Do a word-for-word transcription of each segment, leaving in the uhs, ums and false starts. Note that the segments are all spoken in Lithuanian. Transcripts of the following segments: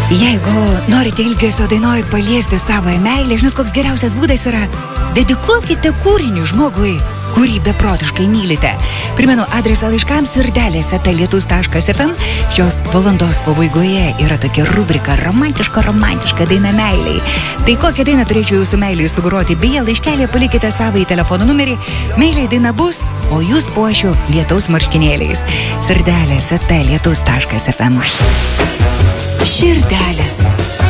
Jeigu norite ilgesio dainoj paliesti savo meilę, žinot, koks geriausias būdas yra? Dedikuokite kūrinį žmogui, kurį beprotiškai mylite. Primenu, adresą laiškams sirdelės eta lietus taškas ef em. Šios valandos pabaigoje yra tokia rubrika romantiška, romantiška daina meiliai. Tai kokią dainą turėčiau jūsų meiliai sugroti? Beje, laiškelį palikite savo į telefono numerį. Meiliai daina bus, o jūs puošiu lietaus marškinėliais. Sirdelės eta lietus taškas ef em. Širdelės.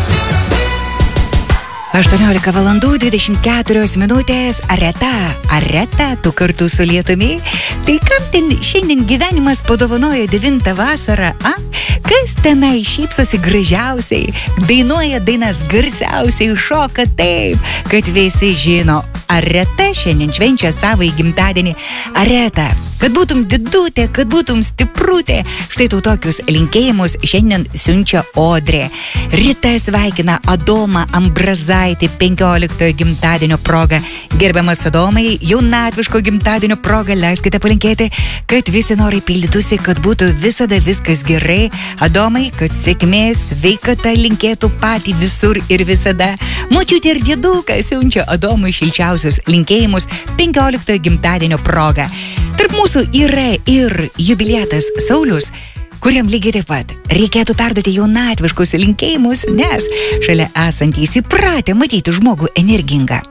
aštuoniolika valandų dvidešimt keturios minutės. Areta, Areta, tu kartu su lietumi. Tai kam ten šiandien gyvenimas padovanojo devintą vasarą, a? Kas tenai šypsosi gražiausiai, dainuoja dainas garsiausiai, šoka taip, kad visi žino. Areta šiandien švenčia savo gimtadienį. Areta, kad būtum didutė, kad būtum stiprutė. Štai tau tokius linkėjimus šiandien siunčia Odrė. Rita sveikina Adomą Ambrazaitį penkioliktojo gimtadienio proga. Gerbiamas Adomai, jaunatviško gimtadienio proga leiskite palinkėti, kad visi norai pildytųsi, kad būtų visada viskas gerai. Adomai, kad sėkmės, sveikata linkėtų patį visur ir visada. Močiutė ir dėdukas siunčia Adomui šilčiausius linkėjimus penkioliktojo gimtadienio proga. Tarp mūsų yra ir jubiliatas Saulius, kuriam lygiai taip pat reikėtų perduoti jaunatviškus linkėjimus, nes šalia esantys įpratę matyti žmogų energingą.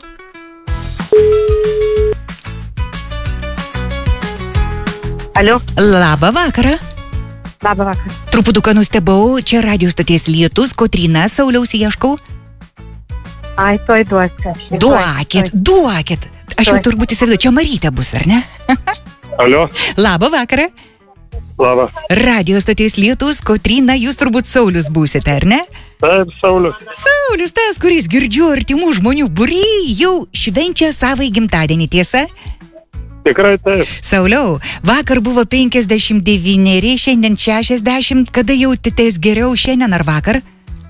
Alio. Labą vakarą. Labą vakarą. Truputuką nustebau, čia radio stoties Lietus, Kotryna, Sauliaus ieškau. Ai, tuoj duosiu. Duokit, duokit. Aš jau turbūt įsivaizduoju, čia Marytė bus, ar ne? Alio. Labą vakarą. Labą. Radio stoties Lietus, Kotryna, jūs turbūt Saulius būsite, ar ne? Taip, Saulius. Saulius, tas, kuris girdžiu artimų žmonių būry, jau švenčia savo gimtadienį, tiesa? Tikrai taip. Sauliau, vakar buvo penkiasdešimt devyneri, šiandien šešiasdešimt, kada jautėtės geriau, šiandien ar vakar?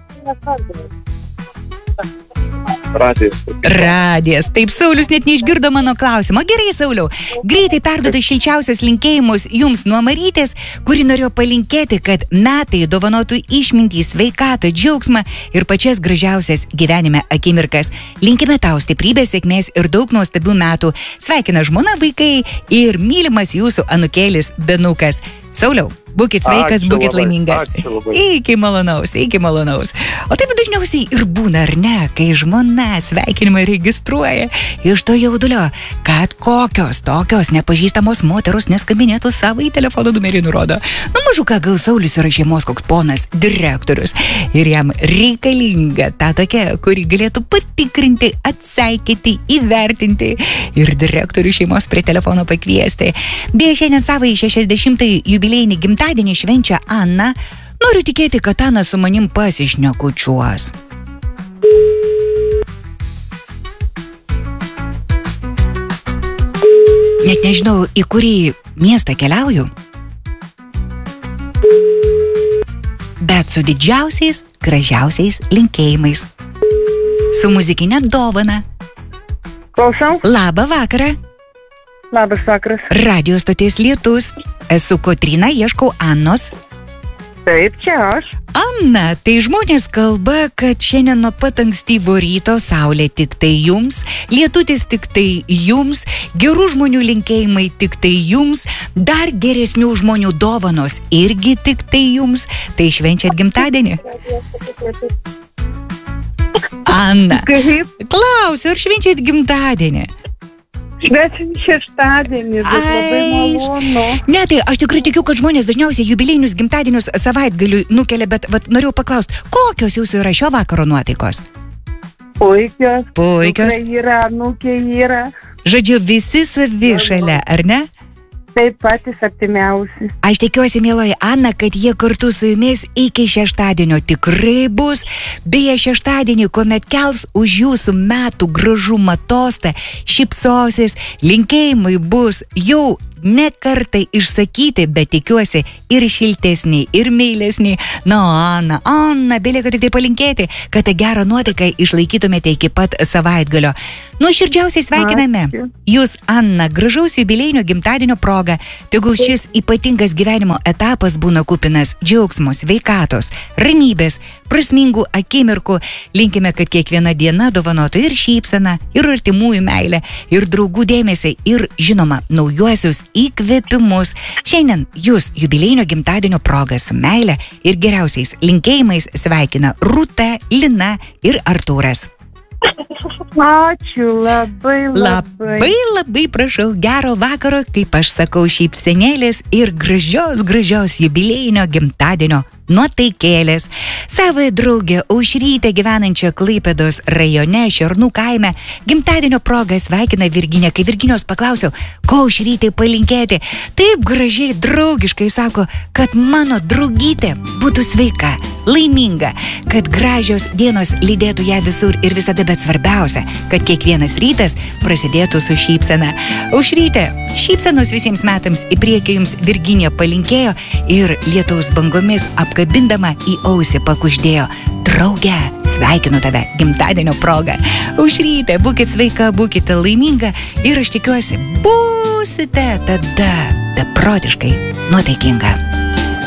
Radijas. Radijas. Taip, Saulius net neišgirdo mano klausimo. Gerai, Sauliau, greitai perduodu šilčiausios linkėjimus jums nuo Marytės, kuri norėjo palinkėti, kad metai dovanotų išmintį, sveikatą, džiaugsmą ir pačias gražiausias gyvenime akimirkas. Linkime tau stiprybės, sėkmės ir daug nuostabių metų. Sveikina žmona, vaikai ir mylimas jūsų anūkėlis Benukas. Sauliau, būkit sveikas, Ačiū būkit labai, laimingas. ačiū labai. Iki malonaus, iki malonaus. O taip dažniausiai ir būna, ar ne, kai žmona sveikinimą registruoja iš to jaudulio, kad kokios tokios nepažįstamos moteros neskambinėtų savo į telefono numerį nurodo. Nu, mažuką gal Saulius yra šeimos koks ponas direktorius ir jam reikalinga ta tokia, kuri galėtų patikrinti, atseikėti, įvertinti ir direktorių šeimos prie telefono pakviesti. Beje, šiandien savo į šešiasdešimtąjį jubiliejinį gimtadienį švenčia Anna. Noriu tikėti, kad Ana su manim pasišnekučiuos. Net nežinau, į kurį miestą keliauju. Bet su didžiausiais, gražiausiais linkėjimais. Su muzikinė dovana. Klausau. Labą vakarą. Labas vakaras. Radio stoties Lietus. Esu Kotryna, ieškau Annos. Taip, čia aš. Anna, tai žmonės kalba, kad šiandien nuo pat ankstyvo ryto saulė tik tai jums, lietutis tik tai jums, gerų žmonių linkėjimai tik tai jums, dar geresnių žmonių dovanos irgi tik tai jums. Tai švenčiat gimtadienį? Anna, Kaip? klausiu, ar švenčiat gimtadienį? Švenčiam šeštadienį, bet labai malonu. Ne, tai aš tikrai tikiu, kad žmonės dažniausiai jubiliejinius gimtadienius savaitgaliui nukelia, bet vat, norėjau paklausti, kokios jūsų yra šio vakaro nuotaikos? Puikios. Puikios. Dukra yra, anūkė yra. Žodžiu, visi savi šalia, ar ne? Taip patys artimiausi. Aš tikiuosi, mieloji Ana, kad jie kartu su jumis iki šeštadienio tikrai bus. Beje, šeštadienį, kuomet kels už jūsų metų gražumą tostą, šypsosis, linkėjimai bus jau ne kartai išsakyti, bet tikiuosi ir šiltesni, ir meilesni. Na, Ana, Ana, belieka tik tai palinkėti, kad tą gerą nuotaiką išlaikytumėte iki pat savaitgalio. Nuoširdžiausiai sveikiname Ačiū. jūs, Anna, gražaus jubiliejinio gimtadienio proga. proga, tegul šis ypatingas gyvenimo etapas būna kupinas džiaugsmo, sveikatos, ramybės, prasmingų akimirkų. Linkime, kad kiekviena diena dovanotų ir šypseną, ir artimųjų meilę, ir draugų dėmesį, ir, žinoma, naujuosius įkvėpimus. Šiandien jūs jubiliejinio gimtadienio proga su meile ir geriausiais linkėjimais sveikina Rūta, Lina ir Artūras. Ačiū labai, labai. Labai, labai prašau, gero vakaro, kaip aš sakau, šypsenėlės ir gražios, gražios jubiliejinio gimtadienio nuotaikėlės. Savoje draugė Aušrytę gyvenančią Klaipėdos rajone Šernų kaime gimtadienio progą sveikina Virginija. Kai Virginijos paklausiau, ko Aušrytei palinkėti, taip gražiai draugiškai sako, kad mano draugytė būtų sveika, laiminga, kad gražios dienos lydėtų ją visur ir visada, bet svarbiausia, kad kiekvienas rytas prasidėtų su šypsena. Aušrytė, šypsenos visiems metams į priekį jums Virginija palinkėjo ir lietaus bangomis apkabindama į ausį pakuždėjo. Drauge, sveikinu tave gimtadienio proga. Aušrytė, būkit sveika, būkite laiminga ir aš tikiuosi, būsite tada beprotiškai nuotaikinga.